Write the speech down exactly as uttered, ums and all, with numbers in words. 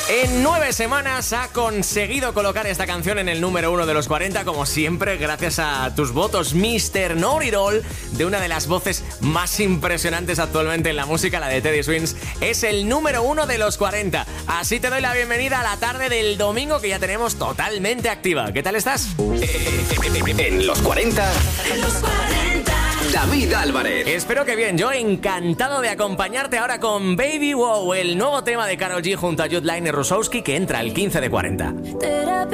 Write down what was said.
En nueve semanas ha conseguido colocar esta canción en el número uno de los cuarenta, como siempre, gracias a tus votos. míster Know It All, de una de las voces más impresionantes actualmente en la música, la de Teddy Swims, es el número uno de los cuarenta. Así te doy la bienvenida a la tarde del domingo, que ya tenemos totalmente activa. ¿Qué tal estás? En los cuarenta. En los cuarenta. David Álvarez. Espero que bien, yo encantado de acompañarte ahora con Baby Wow, el nuevo tema de Karol G junto a Jude Line y Rusowski, que entra al quince de cuarenta. Terapia